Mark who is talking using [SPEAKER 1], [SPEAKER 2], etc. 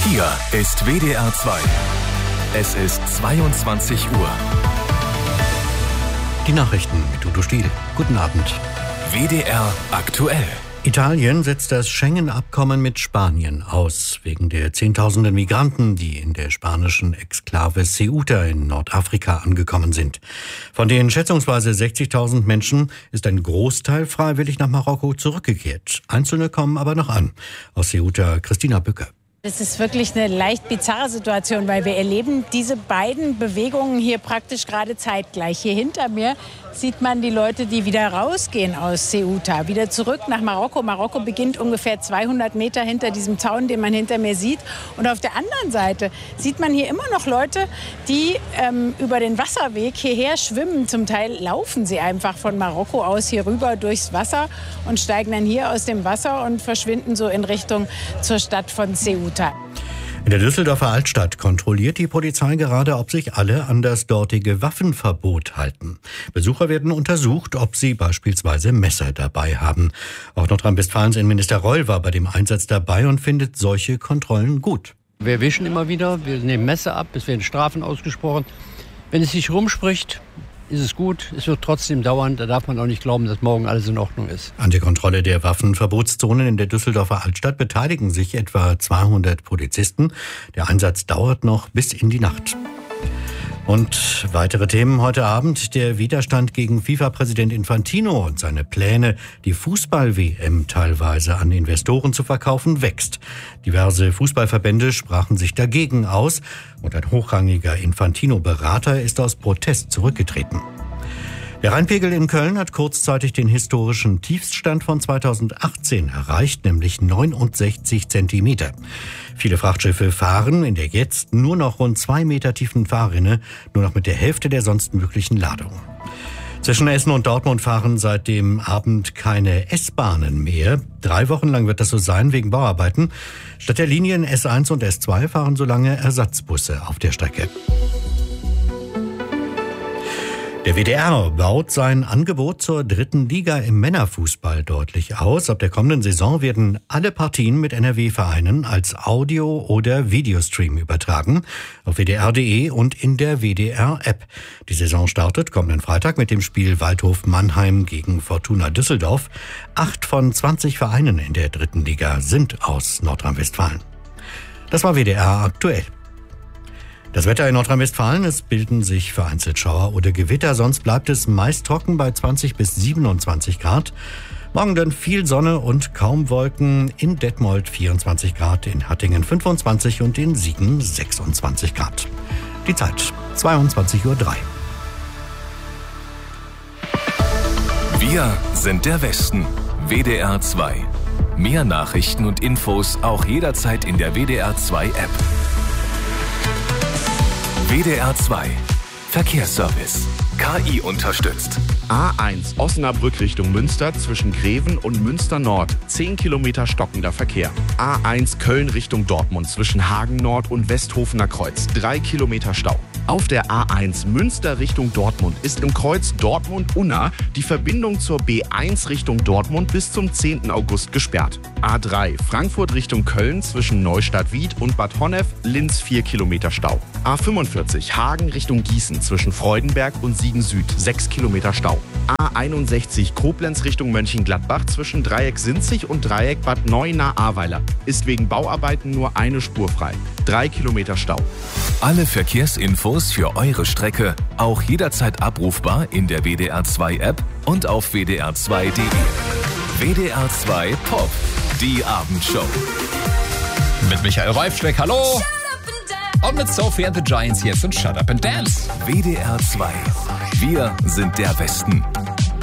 [SPEAKER 1] Hier ist WDR 2. Es ist 22 Uhr.
[SPEAKER 2] Die Nachrichten mit Udo Stiel. Guten Abend.
[SPEAKER 1] WDR aktuell.
[SPEAKER 2] Italien setzt das Schengen-Abkommen mit Spanien aus, wegen der Zehntausenden Migranten, die in der spanischen Exklave Ceuta in Nordafrika angekommen sind. Von den schätzungsweise 60.000 Menschen ist ein Großteil freiwillig nach Marokko zurückgekehrt. Einzelne kommen aber noch an. Aus Ceuta, Christina Bücker.
[SPEAKER 3] Es ist wirklich eine leicht bizarre Situation, weil wir erleben diese beiden Bewegungen hier praktisch gerade zeitgleich. Hier hinter mir sieht man die Leute, die wieder rausgehen aus Ceuta, wieder zurück nach Marokko. Marokko beginnt ungefähr 200 Meter hinter diesem Zaun, den man hinter mir sieht. Und auf der anderen Seite sieht man hier immer noch Leute, die über den Wasserweg hierher schwimmen. Zum Teil laufen sie einfach von Marokko aus hier rüber durchs Wasser und steigen dann hier aus dem Wasser und verschwinden so in Richtung zur Stadt von Ceuta.
[SPEAKER 2] In der Düsseldorfer Altstadt kontrolliert die Polizei gerade, ob sich alle an das dortige Waffenverbot halten. Besucher werden untersucht, ob sie beispielsweise Messer dabei haben. Auch Nordrhein-Westfalens Innenminister Reul war bei dem Einsatz dabei und findet solche Kontrollen gut.
[SPEAKER 4] Wir erwischen immer wieder, wir nehmen Messer ab, es werden Strafen ausgesprochen. Wenn es sich rumspricht, ist es gut. Es wird trotzdem dauern. Da darf man auch nicht glauben, dass morgen alles in Ordnung ist.
[SPEAKER 2] An der Kontrolle der Waffenverbotszonen in der Düsseldorfer Altstadt beteiligen sich etwa 200 Polizisten. Der Einsatz dauert noch bis in die Nacht. Und weitere Themen heute Abend. Der Widerstand gegen FIFA-Präsident Infantino und seine Pläne, die Fußball-WM teilweise an Investoren zu verkaufen, wächst. Diverse Fußballverbände sprachen sich dagegen aus und ein hochrangiger Infantino-Berater ist aus Protest zurückgetreten. Der Rheinpegel in Köln hat kurzzeitig den historischen Tiefststand von 2018 erreicht, nämlich 69 Zentimeter. Viele Frachtschiffe fahren in der jetzt nur noch rund 2 Meter tiefen Fahrrinne nur noch mit der Hälfte der sonst möglichen Ladung. Zwischen Essen und Dortmund fahren seit dem Abend keine S-Bahnen mehr. 3 Wochen lang wird das so sein wegen Bauarbeiten. Statt der Linien S1 und S2 fahren so lange Ersatzbusse auf der Strecke. Der WDR baut sein Angebot zur 3. Liga im Männerfußball deutlich aus. Ab der kommenden Saison werden alle Partien mit NRW-Vereinen als Audio- oder Videostream übertragen. Auf wdr.de und in der WDR-App. Die Saison startet kommenden Freitag mit dem Spiel Waldhof Mannheim gegen Fortuna Düsseldorf. 8 von 20 Vereinen in der 3. Liga sind aus Nordrhein-Westfalen. Das war WDR aktuell. Das Wetter in Nordrhein-Westfalen, es bilden sich vereinzelt Schauer oder Gewitter, sonst bleibt es meist trocken bei 20 bis 27 Grad. Morgen dann viel Sonne und kaum Wolken, in Detmold 24 Grad, in Hattingen 25 und in Siegen 26 Grad. Die Zeit 22:03 Uhr.
[SPEAKER 1] Wir sind der Westen. WDR 2. Mehr Nachrichten und Infos auch jederzeit in der WDR 2 App. WDR 2. Verkehrsservice. KI unterstützt.
[SPEAKER 5] A1 Osnabrück Richtung Münster zwischen Greven und Münster Nord. 10 Kilometer stockender Verkehr. A1 Köln Richtung Dortmund zwischen Hagen Nord und Westhofener Kreuz. 3 Kilometer Stau. Auf der A1 Münster Richtung Dortmund ist im Kreuz Dortmund-Unna die Verbindung zur B1 Richtung Dortmund bis zum 10. August gesperrt. A3 Frankfurt Richtung Köln zwischen Neustadt-Wied und Bad Honnef, Linz 4 Kilometer Stau. A45 Hagen Richtung Gießen zwischen Freudenberg und Siegen Süd 6 Kilometer Stau. A61 Koblenz Richtung Mönchengladbach zwischen Dreieck Sinzig und Dreieck Bad Neuenahr-Ahrweiler ist wegen Bauarbeiten nur eine Spur frei. 3 Kilometer Stau.
[SPEAKER 1] Alle Verkehrsinfos für eure Strecke auch jederzeit abrufbar in der WDR 2 App und auf wdr2.de. WDR 2 Pop, die Abendshow.
[SPEAKER 6] Mit Michael Reifschweck, hallo! Und mit Sophie and the Giants, hier ist Shut Up and Dance.
[SPEAKER 1] WDR 2. Wir sind der Westen.